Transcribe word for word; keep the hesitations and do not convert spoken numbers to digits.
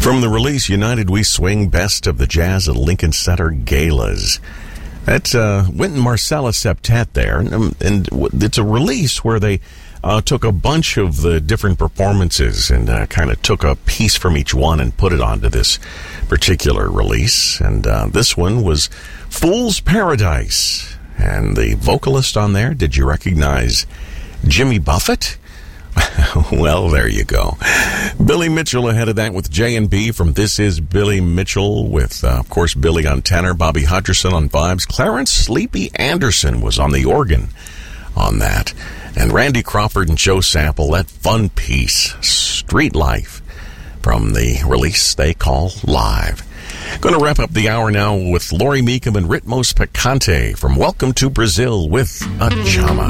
From the release, United We Swing, Best of the Jazz at Lincoln Center Galas. That's uh, Wynton Marsalis Septet there, and, and it's a release where they uh, took a bunch of the different performances and uh, kind of took a piece from each one and put it onto this particular release. And uh, this one was Fool's Paradise. And the vocalist on there, did you recognize Jimmy Buffett? Well, there you go. Billy Mitchell ahead of that with J and B from This Is Billy Mitchell with, uh, of course, Billy on tenor, Bobby Hutcherson on vibes. Clarence Sleepy Anderson was on the organ on that. And Randy Crawford and Joe Sample, that fun piece, Street Life, from the release they call Live. Going to wrap up the hour now with Lori Meekum and Ritmos Picante from Welcome to Brazil with A Chama.